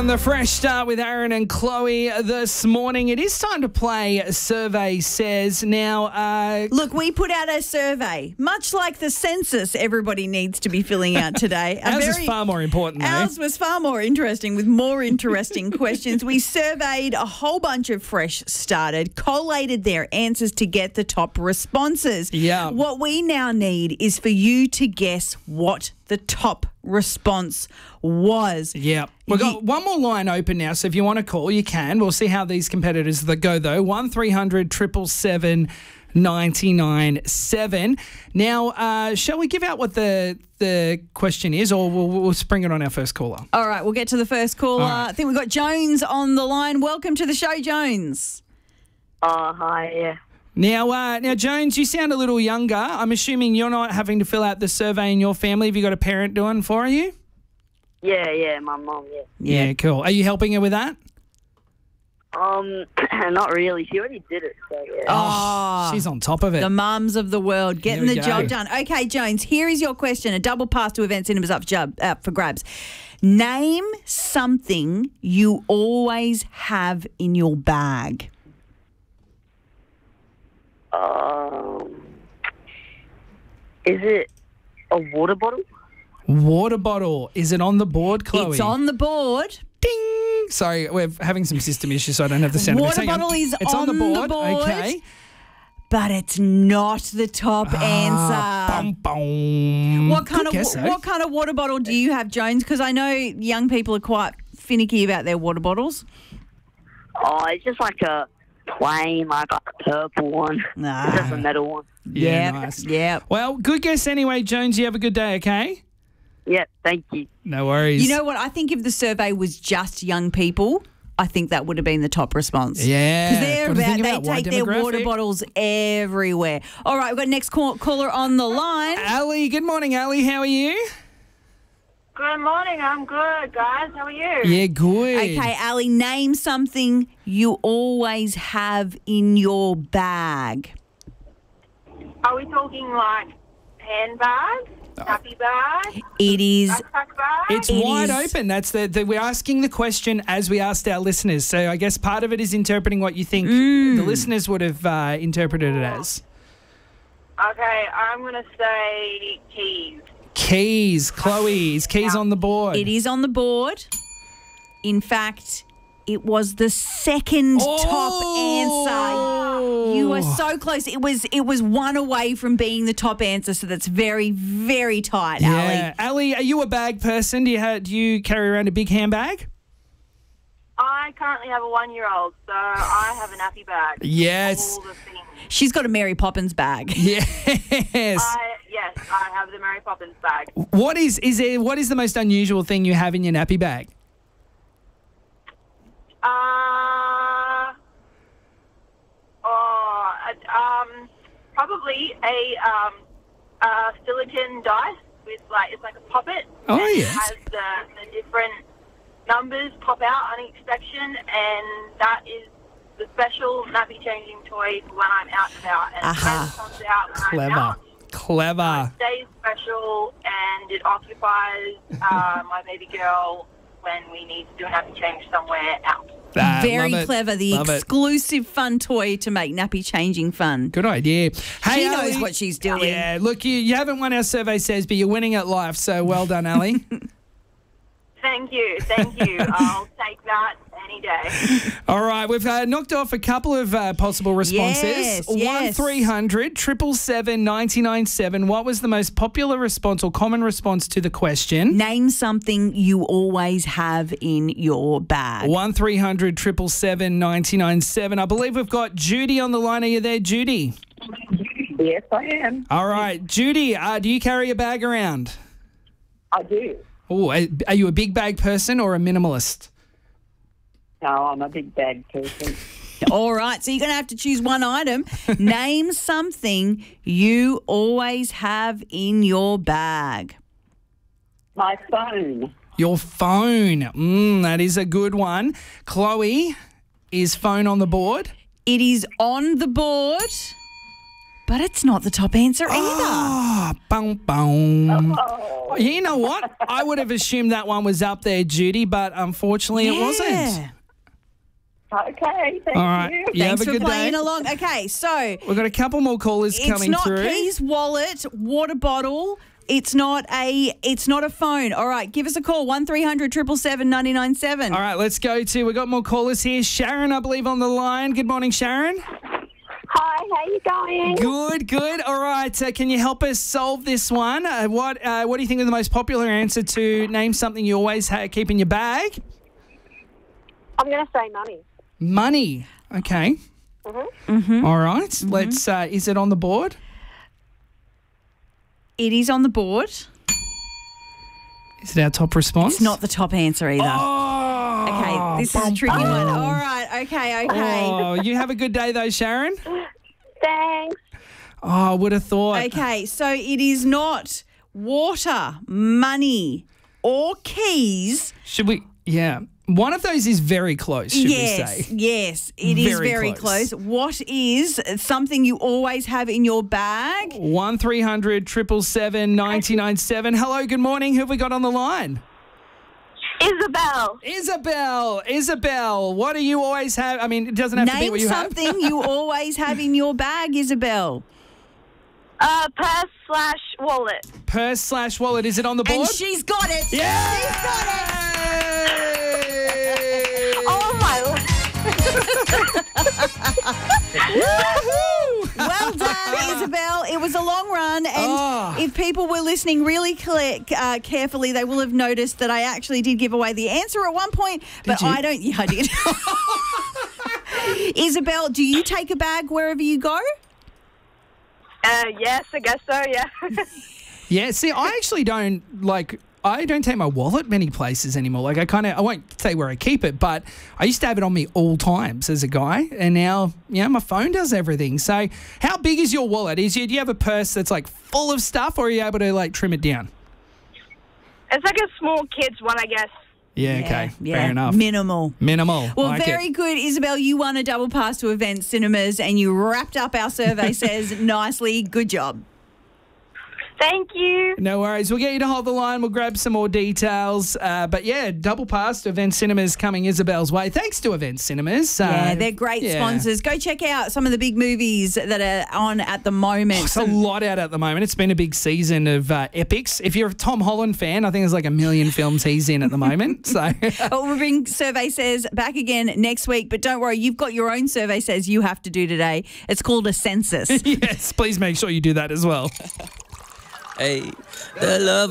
on the Fresh Start with Aaron and Chloe this morning. It is time to play Survey Says. Now, Look, we put out a survey, much like the census everybody needs to be filling out today. ours is far more important, though. Ours was far more interesting with more interesting questions. We surveyed a whole bunch of Fresh Started, collated their answers to get the top responses. Yeah. What we now need is for you to guess what the top response was. Yeah. We've got one more line open now, so if you want to call, you can. We'll see how these competitors go, though. 1300 777 997. Now, shall we give out what the question is, or we'll spring it on our first caller? All right, we'll get to the first caller. Right. I think we've got Jones on the line. Welcome to the show, Jones. Oh, hi, yeah. Now, Jones, you sound a little younger. I'm assuming you're not having to fill out the survey in your family. Have you got a parent doing for you? Yeah, my mum, yeah. Yeah, cool. Are you helping her with that? Not really. She already did it, so yeah. Oh, She's on top of it. the mums of the world getting Here the we job go. done. Okay, Jones, here is your question. A double pass to Event Cinemas up for grabs. Name something you always have in your bag. Is it a water bottle? Water bottle. Is it on the board, Chloe? It's on the board. Ding. Sorry, we're having some system issues, so I don't have the sound. Water Hang on. bottle is it's on the board. Okay. But it's not the top answer. Bum, bum. What kind Good guess, though. what kind of water bottle do you have, Jones? Because I know young people are quite finicky about their water bottles. Oh, it's just like a plain, like a purple one. Nah. It's just a metal one. Yeah, Yep, nice. Yep. Well, good guess anyway, Jones. You have a good day, okay? Yeah, thank you. No worries. You know what? I think if the survey was just young people, I think that would have been the top response. Yeah. Because Gotta think they about wide take their water demographic. bottles everywhere. All right, we've got next caller on the line. Ali, good morning, Ali. How are you? Good morning. I'm good, guys. How are you? Yeah, good. Okay, Ali, name something you always have in your bag. Are we talking like handbags, nappy bag, It is. backpack bag? It's It wide is- open. That's we're asking the question as we asked our listeners. So I guess part of it is interpreting what you think the listeners would have interpreted it as. Okay, I'm going to say keys. Keys. Chloe, is keys on the board? It is on the board. In fact, it was the second top answer. You were so close. It was one away from being the top answer, so that's very, very tight, Yeah. Ali. Ali, are you a bag person? Do you carry around a big handbag? I currently have a 1-year-old, so I have a nappy bag. Yes. All the things. She's got a Mary Poppins bag. Yes. Yes, I have the Mary Poppins bag. What is the most unusual thing you have in your nappy bag? Probably a silicon dice with it's like a poppet. Oh, and yes. It has the different numbers pop out on each section, and that is the special nappy changing toy for when I'm out and about. And it only comes out when I'm out. Clever. It stays special, and it occupies my baby girl when we need to do a nappy change somewhere else. Very Love it. clever. The Love it. exclusive fun toy to make nappy changing fun. Good idea. Hey, She knows Ali. what she's doing. Yeah, look, you haven't won our survey says, but you're winning at life, so well done, Ali. Thank you. I'll take that any day. All right, we've knocked off a couple of possible responses. Yes. 1300 777 997. What was the most popular response or common response to the question? Name something you always have in your bag. 1300 777 997. I believe we've got Judy on the line. Are you there, Judy? Yes, I am. All right, Judy, do you carry a bag around? I do. Oh, are you a big bag person or a minimalist? No, I'm a big bag person. All right, so you're going to have to choose one item. Name something you always have in your bag. My phone. Your phone. That is a good one. Chloe, is phone on the board? It is on the board. But it's not the top answer either. Oh, boom, boom. You know what? I would have assumed that one was up there, Judy, but unfortunately it wasn't. Okay, thank All right. you. You Thanks have a for good playing day. along. Okay, so We've got a couple more callers it's coming not through. keys, wallet, water bottle. It's not a phone. All right, give us a call, 1300 777 997. All right, let's go to, we've got more callers here. Sharon, I believe, on the line. Good morning, Sharon. Hi, how you going? Good. All right, can you help us solve this one? What do you think is the most popular answer to name something you always keep in your bag? I'm going to say money. Money. Okay. All right. Let's. Is it on the board? It is on the board. Is it our top response? It's not the top answer either. Oh, Okay, this is a tricky one. All right, okay. Oh, you have a good day though, Sharon. Thanks. Oh, I would have thought. Okay, so it is not water, money, or keys. Should we? Yeah. One of those is very close, should we say? Yes, it is Very very close. close. What is something you always have in your bag? 1300 777 997. Hello, good morning. Who have we got on the line? Isabel. Isabel, what do you always have? I mean, it doesn't have to be Name what you have. something you always have in your bag, Isabel. Purse/wallet. Purse/wallet. Is it on the board? And she's got it. Yeah! She's got it. Oh, my Lord. Well done, Isabel. It was a long run, and Oh. if people were listening really carefully, they will have noticed that I actually did give away the answer at one point, but you? I don't. Yeah, I did. Isabel, do you take a bag wherever you go? Yes, I guess so, yeah. Yeah, see, I actually don't I don't take my wallet many places anymore. Like I won't say where I keep it, but I used to have it on me all times as a guy, and now, my phone does everything. So how big is your wallet? Do you have a purse that's like full of stuff, or are you able to like trim it down? It's like a small kid's one, I guess. Yeah, okay, Yeah, fair enough. Minimal. Minimal. Well, like very it. good, Isabel. You won a double pass to Event Cinemas, and you wrapped up our survey says nicely. Good job. Thank you. No worries. We'll get you to hold the line. We'll grab some more details. But yeah, double pass to Event Cinemas coming Isabel's way. Thanks to Event Cinemas. Yeah, they're great sponsors. Go check out some of the big movies that are on at the moment. It's a lot out at the moment. It's been a big season of epics. If you're a Tom Holland fan, I think there's like 1 million films he's in at the moment. So We'll bring Survey Says back again next week. But don't worry, you've got your own Survey Says you have to do today. It's called a census. yes, please make sure you do that as well. Hey, the love.